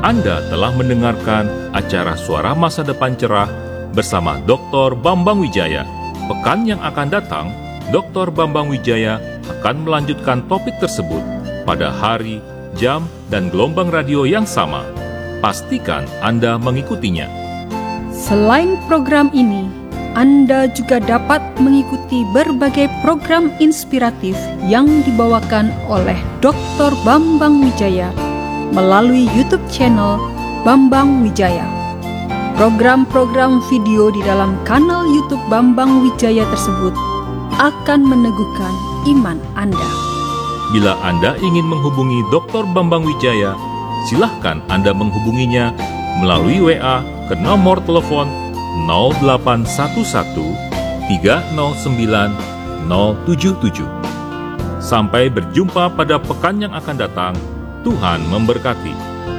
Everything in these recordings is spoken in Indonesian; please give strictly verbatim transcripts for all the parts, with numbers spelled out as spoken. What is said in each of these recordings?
Anda telah mendengarkan acara Suara Masa Depan Cerah bersama doktor Bambang Wijaya. Pekan yang akan datang, doktor Bambang Wijaya akan melanjutkan topik tersebut pada hari, jam, dan gelombang radio yang sama. Pastikan Anda mengikutinya. Selain program ini, Anda juga dapat mengikuti berbagai program inspiratif yang dibawakan oleh doktor Bambang Wijaya melalui YouTube channel Bambang Wijaya. Program-program video di dalam kanal YouTube Bambang Wijaya tersebut akan meneguhkan iman Anda. Bila Anda ingin menghubungi doktor Bambang Wijaya, silahkan Anda menghubunginya melalui W A ke nomor telepon nol delapan satu satu tiga nol sembilan nol tujuh tujuh. Sampai berjumpa pada pekan yang akan datang. Tuhan memberkati.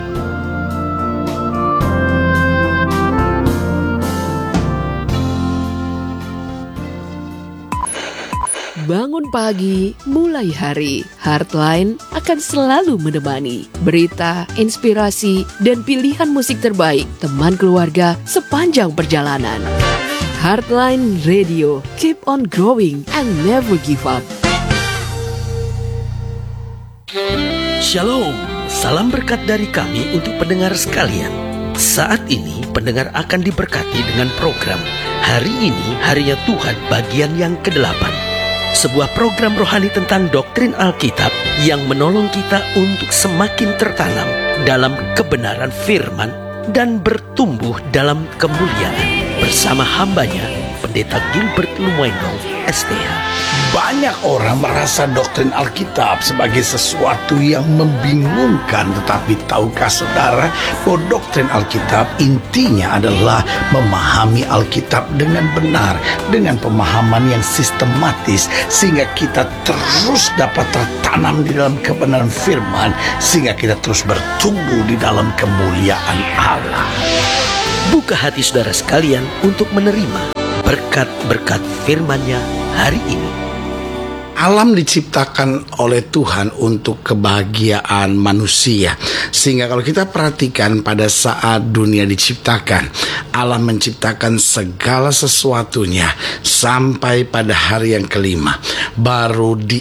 Bangun pagi, mulai hari. Heartline akan selalu menemani berita, inspirasi, dan pilihan musik terbaik teman keluarga sepanjang perjalanan. Heartline Radio, keep on growing and never give up. Shalom, salam berkat dari kami untuk pendengar sekalian. Saat ini pendengar akan diberkati dengan program Hari Ini Harinya Tuhan bagian yang kedelapan. Sebuah program rohani tentang doktrin Alkitab yang menolong kita untuk semakin tertanam dalam kebenaran firman dan bertumbuh dalam kemuliaan. Bersama hambanya, Pendeta Gilbert Lumoindong, S T H. Banyak orang merasa doktrin Alkitab sebagai sesuatu yang membingungkan. Tetapi tahukah saudara bahwa doktrin Alkitab intinya adalah memahami Alkitab dengan benar, dengan pemahaman yang sistematis, sehingga kita terus dapat tertanam di dalam kebenaran firman, sehingga kita terus bertumbuh di dalam kemuliaan Allah. Buka hati saudara sekalian untuk menerima berkat-berkat firman-Nya hari ini. Alam diciptakan oleh Tuhan untuk kebahagiaan manusia. Sehingga kalau kita perhatikan pada saat dunia diciptakan, Allah menciptakan segala sesuatunya sampai pada hari yang kelima. Baru di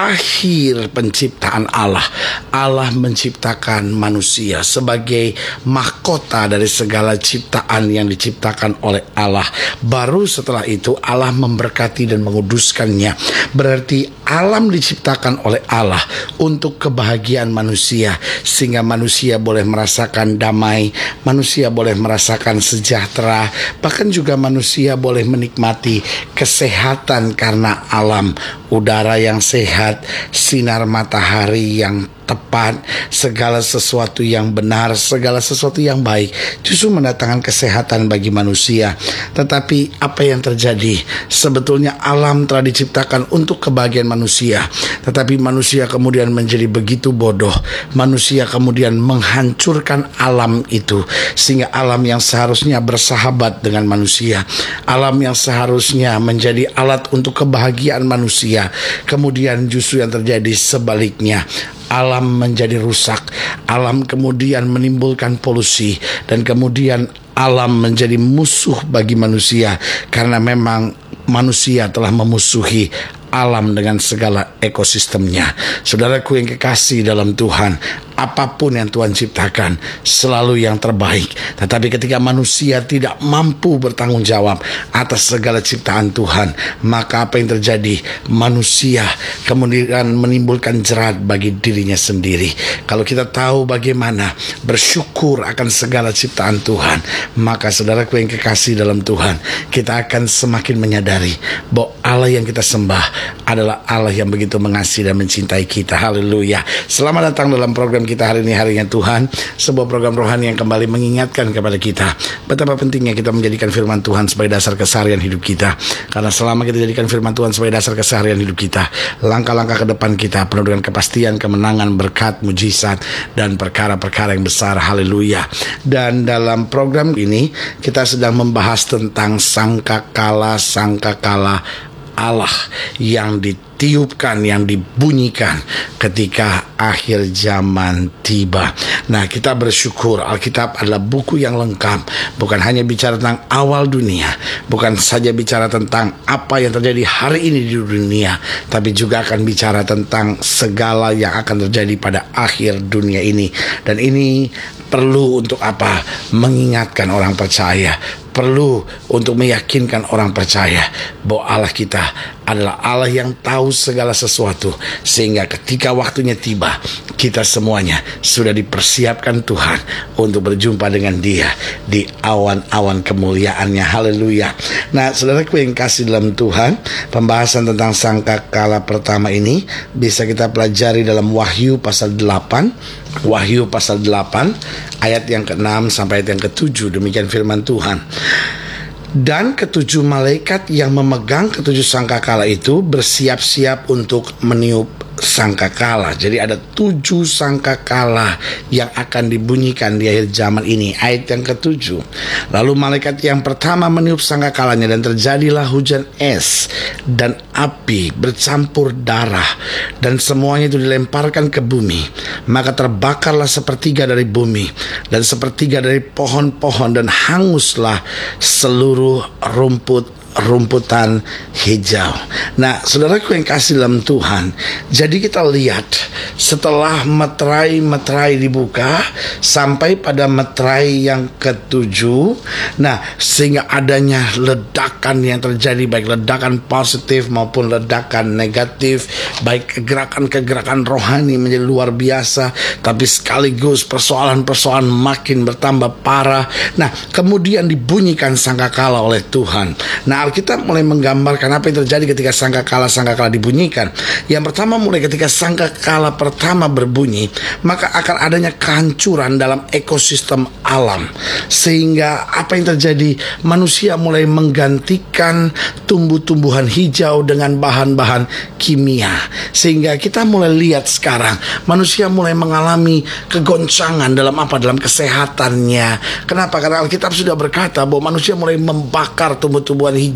akhir penciptaan Allah, Allah menciptakan manusia sebagai mahkota dari segala ciptaan yang diciptakan oleh Allah. Baru setelah itu Allah memberkati dan menguduskannya. Berarti alam diciptakan oleh Allah untuk kebahagiaan manusia, sehingga manusia boleh merasakan damai, manusia boleh merasakan sejahtera, bahkan juga manusia boleh menikmati kesehatan karena alam, udara yang sehat, sinar matahari yang tepat, segala sesuatu yang benar, segala sesuatu yang baik justru mendatangkan kesehatan bagi manusia. Tetapi apa yang terjadi? Sebetulnya alam telah diciptakan untuk kebahagiaan manusia, tetapi manusia kemudian menjadi begitu bodoh. Manusia kemudian menghancurkan alam itu, sehingga alam yang seharusnya bersahabat dengan manusia, alam yang seharusnya menjadi alat untuk kebahagiaan manusia, kemudian justru yang terjadi sebaliknya. Alam menjadi rusak, alam kemudian menimbulkan polusi, dan kemudian alam menjadi musuh bagi manusia, karena memang manusia telah memusuhi alam dengan segala ekosistemnya. Saudaraku yang kekasih dalam Tuhan, apapun yang Tuhan ciptakan selalu yang terbaik. Tetapi ketika manusia tidak mampu bertanggung jawab atas segala ciptaan Tuhan, maka apa yang terjadi? Manusia kemudian menimbulkan jerat bagi dirinya sendiri. Kalau kita tahu bagaimana bersyukur akan segala ciptaan Tuhan, maka saudaraku yang kekasih dalam Tuhan, kita akan semakin menyadari bahwa Allah yang kita sembah adalah Allah yang begitu mengasihi dan mencintai kita. Haleluya. Selamat datang dalam program kita hari ini, Harinya Tuhan, sebuah program rohani yang kembali mengingatkan kepada kita betapa pentingnya kita menjadikan firman Tuhan sebagai dasar keseharian hidup kita. Karena selama kita jadikan firman Tuhan sebagai dasar keseharian hidup kita, langkah-langkah ke depan kita penuh dengan kepastian, kemenangan, berkat, mujizat, dan perkara-perkara yang besar. Haleluya. Dan dalam program ini kita sedang membahas tentang sangkakala-sangkakala Allah yang di ditiupkan, yang dibunyikan ketika akhir zaman tiba. Nah, kita bersyukur Alkitab adalah buku yang lengkap, bukan hanya bicara tentang awal dunia, bukan saja bicara tentang apa yang terjadi hari ini di dunia, tapi juga akan bicara tentang segala yang akan terjadi pada akhir dunia ini. Dan ini perlu untuk apa? Mengingatkan orang percaya, perlu untuk meyakinkan orang percaya bahwa Allah kita adalah Allah yang tahu segala sesuatu, sehingga ketika waktunya tiba, kita semuanya sudah dipersiapkan Tuhan untuk berjumpa dengan Dia di awan-awan kemuliaannya. Haleluya. Nah, saudaraku yang kasih dalam Tuhan, pembahasan tentang sangkakala pertama ini bisa kita pelajari dalam Wahyu pasal delapan. Wahyu pasal delapan ayat yang keenam sampai ayat yang ketujuh. Demikian firman Tuhan. Dan ketujuh malaikat yang memegang ketujuh sangkakala itu bersiap-siap untuk meniup sangkakala. Jadi ada tujuh sangkakala yang akan dibunyikan di akhir zaman ini. Ayat yang ketujuh. Lalu malaikat yang pertama meniup sangkakalanya, dan terjadilah hujan es dan api bercampur darah, dan semuanya itu dilemparkan ke bumi. Maka terbakarlah sepertiga dari bumi dan sepertiga dari pohon-pohon, dan hanguslah seluruh rumput rumputan hijau. Nah, saudaraku yang kasih dalam Tuhan, jadi kita lihat setelah meterai-meterai dibuka sampai pada meterai yang ketujuh, nah sehingga adanya ledakan yang terjadi, baik ledakan positif maupun ledakan negatif, baik gerakan-gerakan rohani menjadi luar biasa, tapi sekaligus persoalan-persoalan makin bertambah parah. Nah, kemudian dibunyikan sangkakala oleh Tuhan. Nah, Alkitab mulai menggambarkan apa yang terjadi ketika sangkakala-sangkakala dibunyikan. Yang pertama, mulai ketika sangkakala pertama berbunyi, maka akan adanya kehancuran dalam ekosistem alam. Sehingga apa yang terjadi? Manusia mulai menggantikan tumbuh-tumbuhan hijau dengan bahan-bahan kimia. Sehingga kita mulai lihat sekarang manusia mulai mengalami kegoncangan dalam apa? Dalam kesehatannya. Kenapa? Karena Alkitab sudah berkata bahwa manusia mulai membakar tumbuh-tumbuhan hijau